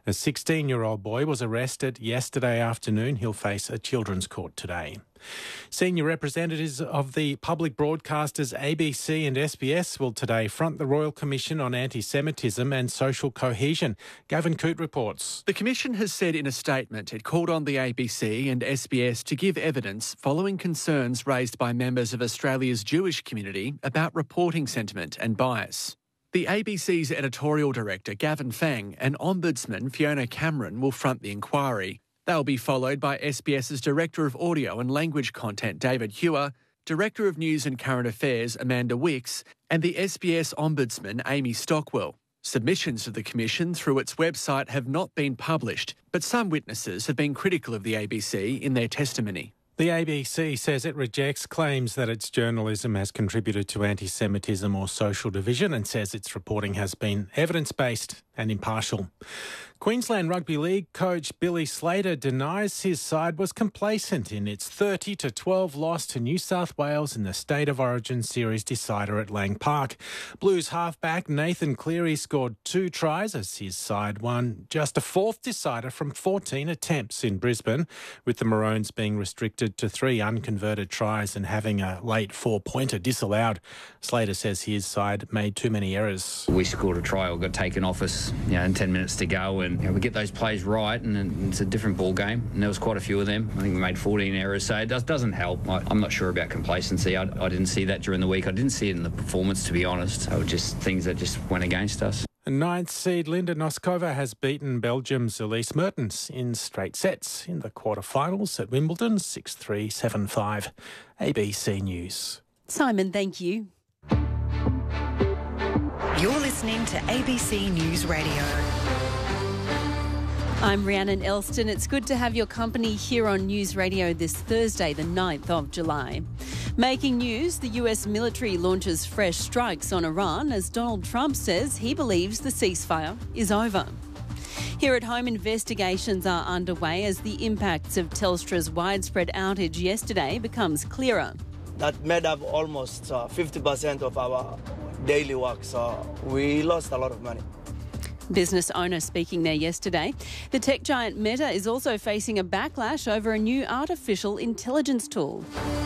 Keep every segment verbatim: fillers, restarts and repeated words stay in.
A sixteen-year-old boy was arrested yesterday afternoon. He'll face a children's court today. Senior representatives of the public broadcasters A B C and S B S will today front the Royal Commission on Anti-Semitism and Social Cohesion. Gavin Coote reports. The Commission has said in a statement it called on the A B C and S B S to give evidence following concerns raised by members of Australia's Jewish community about reporting sentiment and bias. The A B C's editorial director, Gavin Fang, and Ombudsman Fiona Cameron will front the inquiry. They'll be followed by SBS's Director of Audio and Language Content, David Hewer, Director of News and Current Affairs, Amanda Wicks, and the S B S Ombudsman, Amy Stockwell. Submissions to the Commission through its website have not been published, but some witnesses have been critical of the A B C in their testimony. The A B C says it rejects claims that its journalism has contributed to anti-Semitism or social division and says its reporting has been evidence-based and impartial. Queensland Rugby League coach Billy Slater denies his side was complacent in its thirty to twelve loss to New South Wales in the State of Origin Series decider at Lang Park. Blues halfback Nathan Cleary scored two tries as his side won just a fourth decider from fourteen attempts in Brisbane, with the Maroons being restricted to three unconverted tries and having a late four-pointer disallowed. Slater says his side made too many errors. We scored a try or got taken off us, you know, in ten minutes to go, and you know, we get those plays right, and it's a different ball game. And there was quite a few of them. I think we made fourteen errors, so it does, doesn't help. I, I'm not sure about complacency. I, I didn't see that during the week. I didn't see it in the performance, to be honest. They were just things that just went against us. Ninth seed Linda Noskova has beaten Belgium's Elise Mertens in straight sets in the quarterfinals at Wimbledon, six three, seven five. A B C News. Simon, thank you. You're listening to A B C News Radio. I'm Rhiannon Elston. It's good to have your company here on News Radio this Thursday, the ninth of July. Making news, the U S military launches fresh strikes on Iran as Donald Trump says he believes the ceasefire is over. Here at home, investigations are underway as the impacts of Telstra's widespread outage yesterday becomes clearer. That made up almost uh, fifty percent of our daily work, so we lost a lot of money. Business owner speaking there yesterday. The tech giant Meta is also facing a backlash over a new artificial intelligence tool.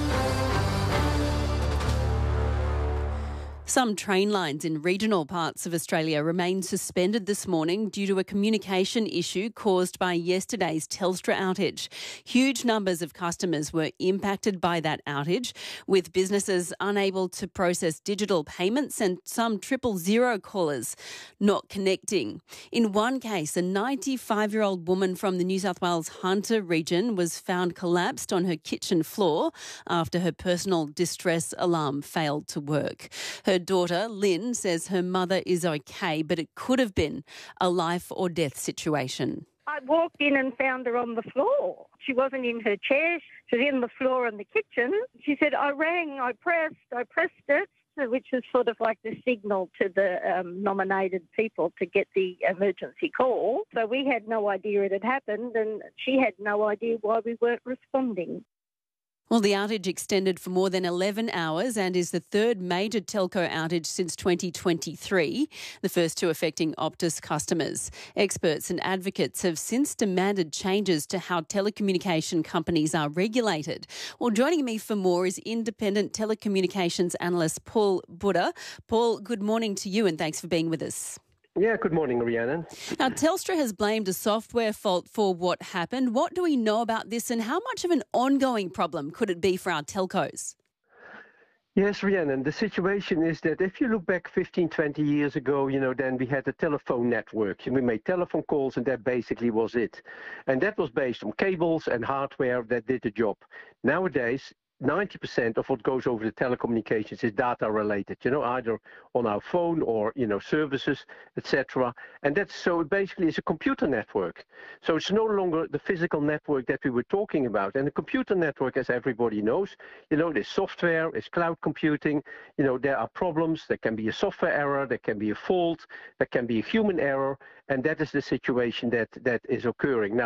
Some train lines in regional parts of Australia remain suspended this morning due to a communication issue caused by yesterday's Telstra outage. Huge numbers of customers were impacted by that outage, with businesses unable to process digital payments and some triple zero callers not connecting. In one case, a ninety-five-year-old woman from the New South Wales Hunter region was found collapsed on her kitchen floor after her personal distress alarm failed to work. Her daughter, Lynn, says her mother is okay, but it could have been a life or death situation. I walked in and found her on the floor. She wasn't in her chair. She was in the floor in the kitchen. She said, I rang, I pressed, I pressed it, which is sort of like the signal to the um, nominated people to get the emergency call. So we had no idea it had happened, and she had no idea why we weren't responding. Well, the outage extended for more than eleven hours and is the third major telco outage since twenty twenty-three, the first two affecting Optus customers. Experts and advocates have since demanded changes to how telecommunication companies are regulated. Well, joining me for more is independent telecommunications analyst Paul Buddha. Paul, good morning to you and thanks for being with us. Yeah, good morning, Rhiannon. Now, Telstra has blamed a software fault for what happened. What do we know about this and how much of an ongoing problem could it be for our telcos? Yes, Rhiannon, the situation is that if you look back fifteen, twenty years ago, you know, then we had a telephone network. We made telephone calls and that basically was it. And that was based on cables and hardware that did the job. Nowadays, ninety percent of what goes over the telecommunications is data related, you know, either on our phone or, you know, services, et cetera. And that's so basically it's a computer network. So it's no longer the physical network that we were talking about. And the computer network, as everybody knows, you know, there's software, there's cloud computing, you know, there are problems. There can be a software error, there can be a fault, there can be a human error. And that is the situation that, that is occurring. Now,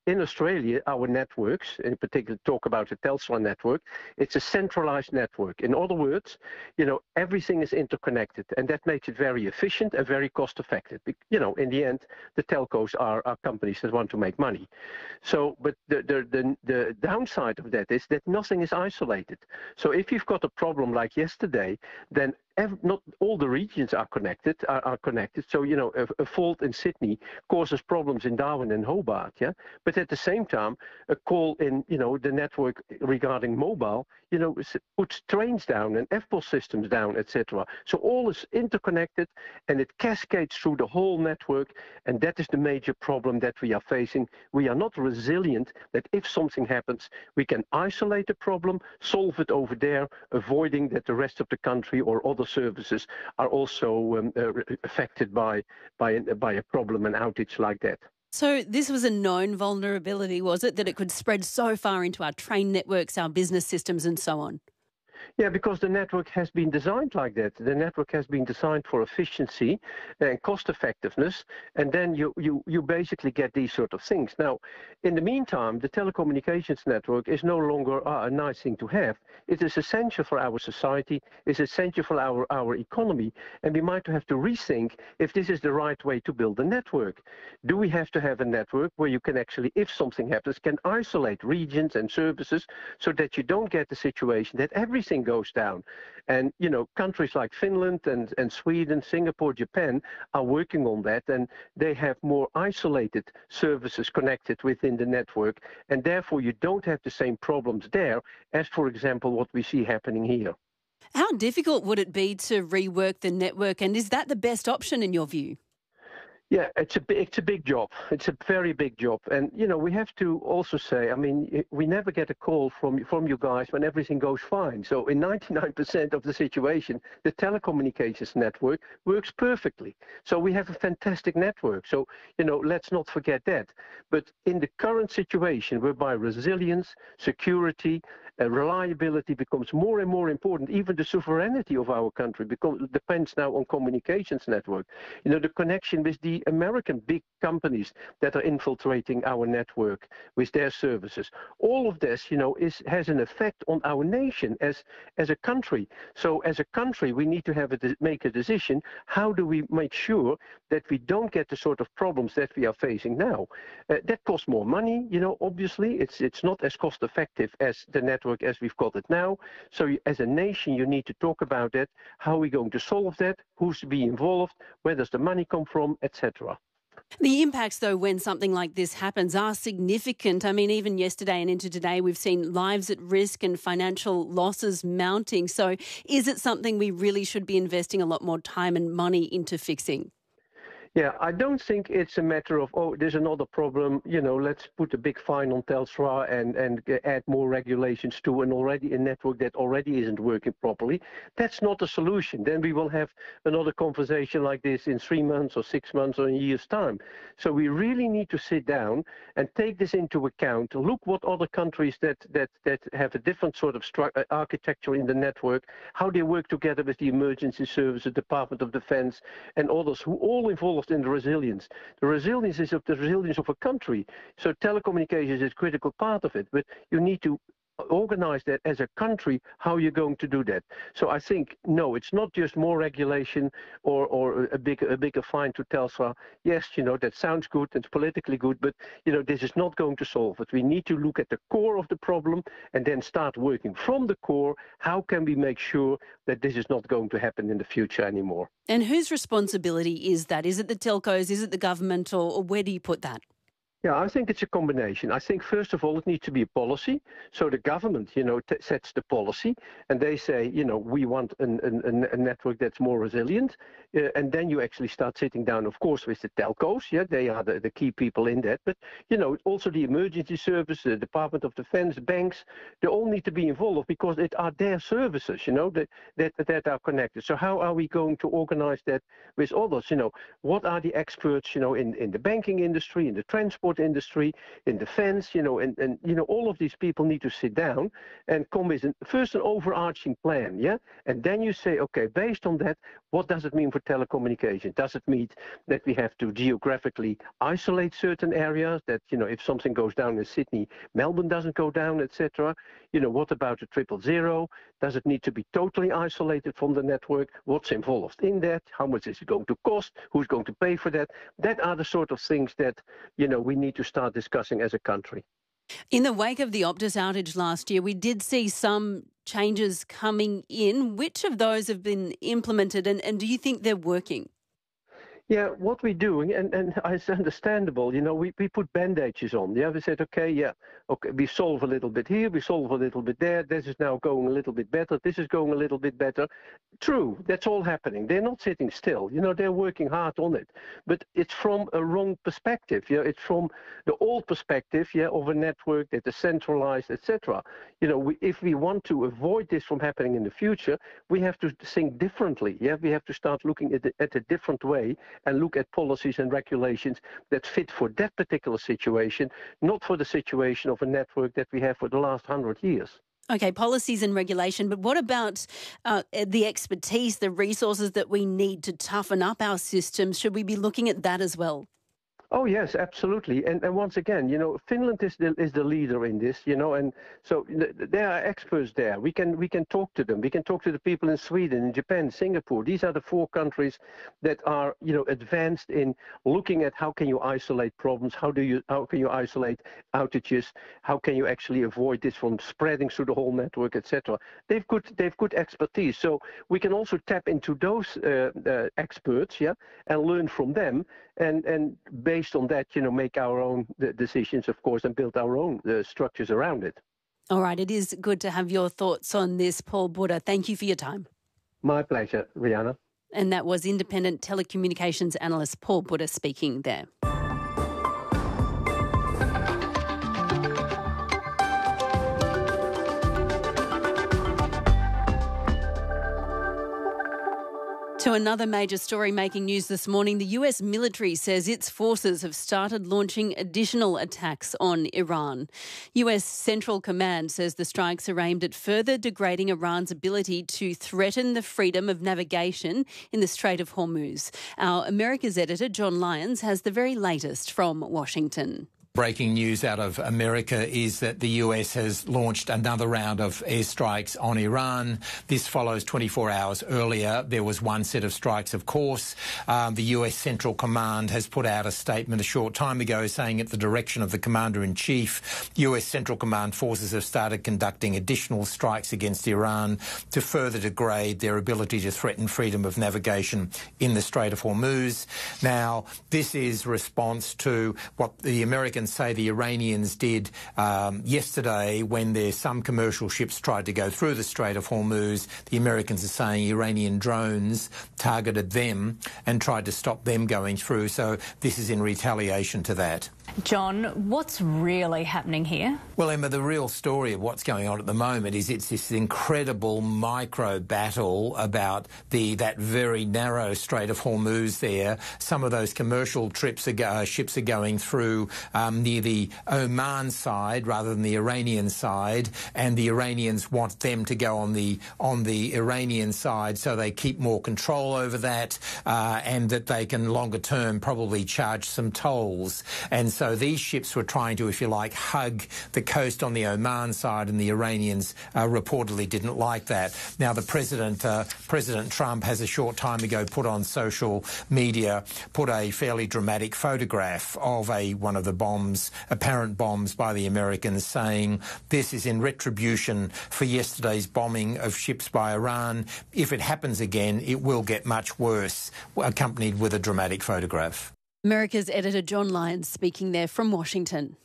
in Australia, our networks, in particular, talk about the Telstra network, it's a centralized network. In other words, you know, everything is interconnected, and that makes it very efficient and very cost effective. You know, in the end, the telcos are, are companies that want to make money. So, but the, the, the, the downside of that is that nothing is isolated. So if you've got a problem like yesterday, then Every, not all the regions are connected. Are, are connected. So you know, a, a fault in Sydney causes problems in Darwin and Hobart. Yeah, but at the same time, a call in you know the network regarding mobile, you know, puts trains down and F P O S systems down, et cetera. So all is interconnected, and it cascades through the whole network, and that is the major problem that we are facing. We are not resilient. That if something happens, we can isolate the problem, solve it over there, avoiding that the rest of the country or other services are also um, uh, affected by, by, by a problem, an outage like that. So this was a known vulnerability, was it, that it could spread so far into our train networks, our business systems and so on? Yeah, because the network has been designed like that. The network has been designed for efficiency and cost effectiveness, and then you, you, you basically get these sort of things. Now, in the meantime, the telecommunications network is no longer uh, a nice thing to have. It is essential for our society, it's essential for our, our economy, and we might have to rethink if this is the right way to build a network. Do we have to have a network where you can actually, if something happens, can isolate regions and services so that you don't get the situation that everything goes down? And you know, countries like Finland and, and Sweden, Singapore, Japan are working on that, and they have more isolated services connected within the network, and therefore you don't have the same problems there as, for example, what we see happening here. How difficult would it be to rework the network, and is that the best option in your view? Yeah, it's a big, it's a big job. It's a very big job, and you know we have to also say, I mean, we never get a call from from you guys when everything goes fine. So in ninety-nine percent of the situation, the telecommunications network works perfectly. So we have a fantastic network. So you know, let's not forget that. But in the current situation, whereby resilience, security, Uh, reliability becomes more and more important. Even the sovereignty of our country becomes, depends now on communications network. You know, the connection with the American big companies that are infiltrating our network with their services. All of this, you know, is has an effect on our nation as as a country. So as a country, we need to have a make a decision. How do we make sure that we don't get the sort of problems that we are facing now? Uh, that costs more money. You know, obviously, it's it's not as cost effective as the network as we've got it now. So you, as a nation, you need to talk about that. How are we going to solve that? Who's to be involved? Where does the money come from, et cetera. The impacts, though, when something like this happens are significant. I mean, even yesterday and into today, we've seen lives at risk and financial losses mounting. So is it something we really should be investing a lot more time and money into fixing? Yeah, I don't think it's a matter of, oh, there's another problem, you know, let's put a big fine on Telstra and, and add more regulations to an already a network that already isn't working properly. That's not a solution. Then we will have another conversation like this in three months or six months or a year's time. So we really need to sit down and take this into account. Look what other countries that, that, that have a different sort of stru- architecture in the network, how they work together with the emergency services, Department of Defense and others who all involve in the resilience. The resilience is of the resilience of a country. So telecommunications is a critical part of it, but you need to organize that as a country, how you're going to do that. So I think, no, it's not just more regulation or, or a, big, a bigger fine to Telstra. Yes, you know, that sounds good, it's politically good, but, you know, this is not going to solve it. We need to look at the core of the problem and then start working from the core. How can we make sure that this is not going to happen in the future anymore? And whose responsibility is that? Is it the telcos? Is it the government? Or, or where do you put that? Yeah, I think it's a combination. I think, first of all, it needs to be a policy. So the government, you know, t- sets the policy and they say, you know, we want an, an, a network that's more resilient. Uh, and then you actually start sitting down, of course, with the telcos. Yeah, they are the, the key people in that. But, you know, also the emergency service, the Department of Defense, banks, they all need to be involved because it are their services, you know, that, that, that are connected. So how are we going to organize that with others? You know, what are the experts, you know, in, in the banking industry, in the transport transport industry, in defense, you know, and, and you know, all of these people need to sit down and come with an, first an overarching plan, yeah? And then you say, okay, based on that, what does it mean for telecommunication? Does it mean that we have to geographically isolate certain areas, that, you know, if something goes down in Sydney, Melbourne doesn't go down, et cetera? You know, what about a triple zero? Does it need to be totally isolated from the network? What's involved in that? How much is it going to cost? Who's going to pay for that? That are the sort of things that, you know, we need to start discussing as a country. In the wake of the Optus outage last year, we did see some changes coming in. Which of those have been implemented, and, and do you think they're working? Yeah, what we're doing, and, and it's understandable, you know, we, we put bandages on. Yeah, we said, okay, yeah, okay, we solve a little bit here, we solve a little bit there. This is now going a little bit better. This is going a little bit better. True, that's all happening. They're not sitting still. You know, they're working hard on it. But it's from a wrong perspective. Yeah, it's from the old perspective, yeah, of a network that is centralized, et cetera. You know, we, if we want to avoid this from happening in the future, we have to think differently. Yeah, we have to start looking at it at a different way, and look at policies and regulations that fit for that particular situation, not for the situation of a network that we have for the last hundred years. Okay, policies and regulation, but what about uh, the expertise, the resources that we need to toughen up our systems? Should we be looking at that as well? Oh, yes, absolutely. And, and once again, you know, Finland is the, is the leader in this, you know, and so th- there are experts there. We can we can talk to them. We can talk to the people in Sweden, in Japan, Singapore. These are the four countries that are, you know, advanced in looking at how can you isolate problems, how do you how can you isolate outages, how can you actually avoid this from spreading through the whole network, et cetera. They've good they've good expertise. So we can also tap into those uh, uh, experts, yeah, and learn from them, and and based on that, you know, make our own decisions, of course, and build our own uh, structures around it. All right. It is good to have your thoughts on this, Paul Buddha. Thank you for your time. My pleasure, Rihanna. And that was independent telecommunications analyst Paul Buddha speaking there. To another major story making news this morning, the U S military says its forces have started launching additional attacks on Iran. U S Central Command says the strikes are aimed at further degrading Iran's ability to threaten the freedom of navigation in the Strait of Hormuz. Our America's editor, John Lyons, has the very latest from Washington. Breaking news out of America is that the U S has launched another round of airstrikes on Iran. This follows twenty-four hours earlier. There was one set of strikes, of course. Um, the U S Central Command has put out a statement a short time ago saying at the direction of the Commander-in-Chief, U S Central Command forces have started conducting additional strikes against Iran to further degrade their ability to threaten freedom of navigation in the Strait of Hormuz. Now, this is response to what the Americans say the Iranians did um, yesterday when there some commercial ships tried to go through the Strait of Hormuz. The Americans are saying Iranian drones targeted them and tried to stop them going through. So this is in retaliation to that. John, what's really happening here? Well, Emma, the real story of what's going on at the moment is it's this incredible micro battle about the that very narrow Strait of Hormuz there. Some of those commercial trips are go, uh, ships are going through um, near the Oman side rather than the Iranian side, and the Iranians want them to go on the on the Iranian side so they keep more control over that, uh, and that they can longer term probably charge some tolls. And so these ships were trying to, if you like, hug the coast on the Oman side, and the Iranians uh, reportedly didn't like that. Now, the president, uh, President Trump, has a short time ago put on social media, put a fairly dramatic photograph of a one of the bombs, apparent bombs by the Americans, saying this is in retribution for yesterday's bombing of ships by Iran. If it happens again, it will get much worse, accompanied with a dramatic photograph. America's editor John Lyons speaking there from Washington.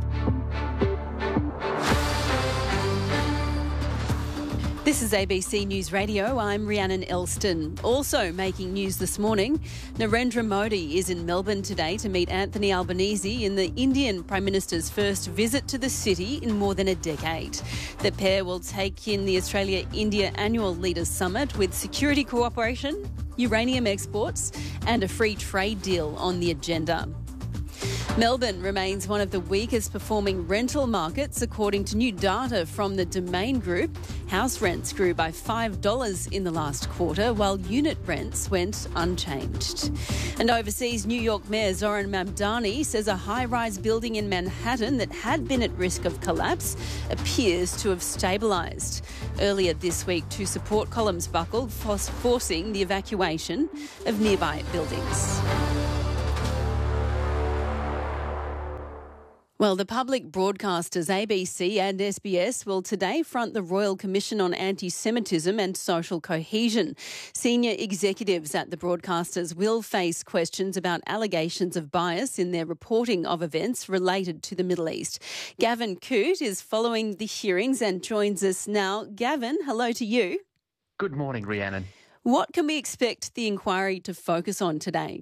This is A B C News Radio. I'm Rhiannon Elston. Also making news this morning, Narendra Modi is in Melbourne today to meet Anthony Albanese in the Indian Prime Minister's first visit to the city in more than a decade. The pair will take in the Australia-India Annual Leaders Summit with security cooperation, uranium exports and a free trade deal on the agenda. Melbourne remains one of the weakest performing rental markets according to new data from the Domain Group. House rents grew by five dollars in the last quarter, while unit rents went unchanged. And overseas, New York Mayor Zoran Mamdani says a high-rise building in Manhattan that had been at risk of collapse appears to have stabilised. Earlier this week, two support columns buckled, forcing the evacuation of nearby buildings. Well, the public broadcasters A B C and S B S will today front the Royal Commission on Anti-Semitism and Social Cohesion. Senior executives at the broadcasters will face questions about allegations of bias in their reporting of events related to the Middle East. Gavin Coote is following the hearings and joins us now. Gavin, hello to you. Good morning, Rhiannon. What can we expect the inquiry to focus on today?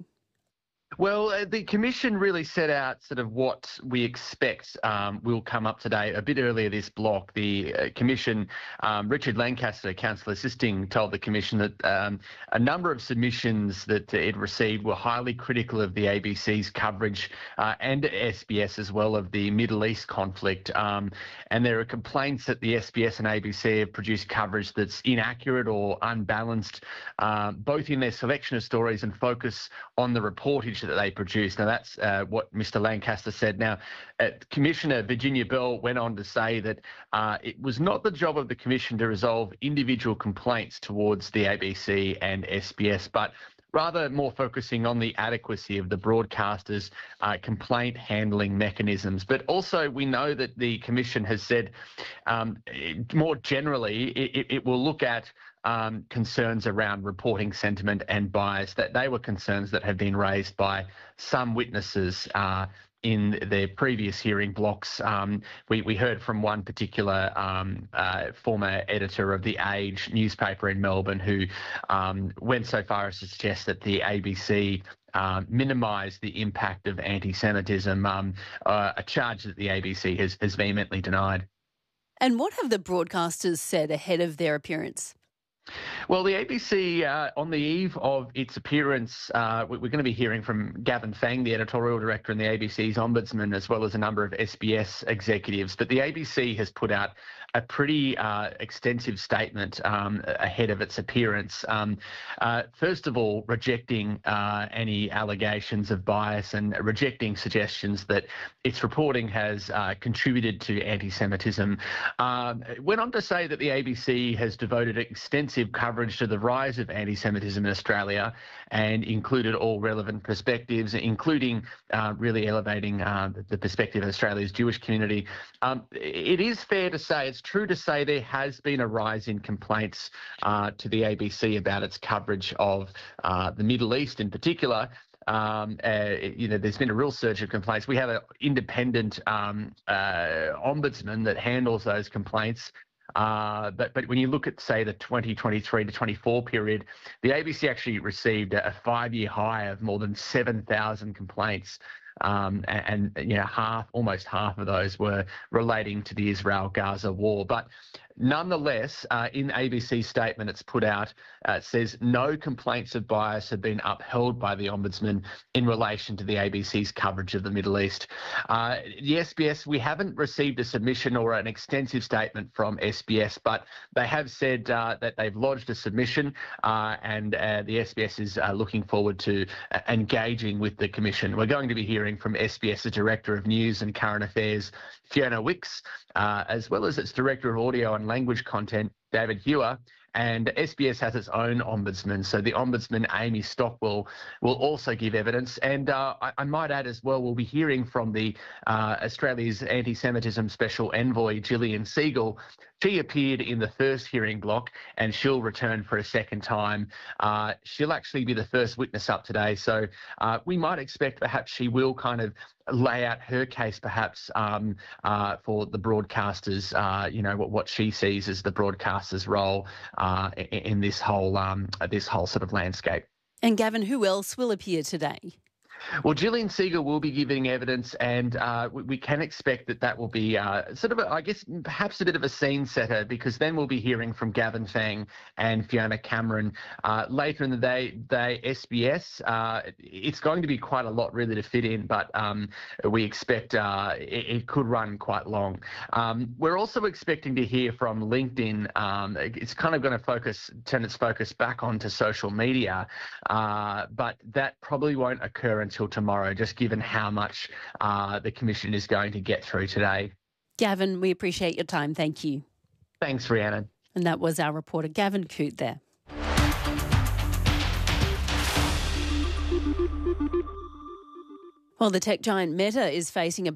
Well, uh, the Commission really set out sort of what we expect um, will come up today. A bit earlier this block, the uh, Commission, um, Richard Lancaster, Counsel Assisting, told the Commission that um, a number of submissions that it received were highly critical of the A B C's coverage uh, and S B S as well of the Middle East conflict. Um, and there are complaints that the S B S and A B C have produced coverage that's inaccurate or unbalanced, uh, both in their selection of stories and focus on the reportage that they produce. Now, that's uh, what Mister Lancaster said. Now, uh, Commissioner Virginia Bell went on to say that uh, it was not the job of the Commission to resolve individual complaints towards the A B C and S B S, but rather more focusing on the adequacy of the broadcasters' uh, complaint handling mechanisms. But also we know that the Commission has said um, more generally it, it will look at Um, concerns around reporting sentiment and bias, that they were concerns that have been raised by some witnesses uh, in their previous hearing blocks. Um, we, we heard from one particular um, uh, former editor of The Age newspaper in Melbourne who um, went so far as to suggest that the A B C Uh, minimise the impact of anti-Semitism, um, uh, a charge that the A B C has, has vehemently denied. And what have the broadcasters said ahead of their appearance? Well, the A B C, uh, on the eve of its appearance, uh, we're going to be hearing from Gavin Fang, the editorial director and the A B C's ombudsman, as well as a number of S B S executives. But the A B C has put out a pretty uh, extensive statement um, ahead of its appearance. Um, uh, first of all, rejecting uh, any allegations of bias and rejecting suggestions that its reporting has uh, contributed to anti-Semitism. Um, went on to say that the A B C has devoted extensive coverage to the rise of anti-Semitism in Australia and included all relevant perspectives, including uh, really elevating uh, the perspective of Australia's Jewish community. Um, it is fair to say, it's true to say there has been a rise in complaints uh, to the A B C about its coverage of uh, the Middle East in particular. Um, uh, you know, there's been a real surge of complaints. We have an independent um, uh, ombudsman that handles those complaints. Uh, but, but when you look at, say, the twenty twenty-three to twenty-four period, the A B C actually received a five-year high of more than seven thousand complaints. Um, and, and, you know, half, almost half of those were relating to the Israel-Gaza war. But nonetheless, uh, in A B C's statement it's put out, uh, it says no complaints of bias have been upheld by the Ombudsman in relation to the A B C's coverage of the Middle East. Uh, the S B S, we haven't received a submission or an extensive statement from S B S, but they have said uh, that they've lodged a submission uh, and uh, the S B S is uh, looking forward to uh, engaging with the Commission. We're going to be hearing from SBS's Director of News and Current Affairs, Fiona Wicks, uh, as well as its Director of Audio and Language Content, David Hewer, and S B S has its own ombudsman. So the ombudsman, Amy Stockwell, will also give evidence. And uh, I, I might add as well, we'll be hearing from the uh, Australia's anti-Semitism Special Envoy, Gillian Siegel. She appeared in the first hearing block and she'll return for a second time. Uh, she'll actually be the first witness up today. So uh, we might expect perhaps she will kind of lay out her case perhaps um, uh, for the broadcasters, uh, you know, what, what she sees as the broadcasters' role uh, in, in this whole um, this whole sort of landscape. And Gavin, who else will appear today? Well, Gillian Segal will be giving evidence, and uh, we, we can expect that that will be uh, sort of, a, I guess, perhaps a bit of a scene setter, because then we'll be hearing from Gavin Fang and Fiona Cameron uh, later in the day. Day S B S. Uh, it's going to be quite a lot, really, to fit in, but um, we expect uh, it, it could run quite long. Um, we're also expecting to hear from LinkedIn. Um, it's kind of going to focus, turn its focus back onto social media, uh, but that probably won't occur until tomorrow, just given how much uh, the Commission is going to get through today. Gavin, we appreciate your time. Thank you. Thanks, Rhiannon. And that was our reporter, Gavin Coote there. Well, the tech giant Meta is facing a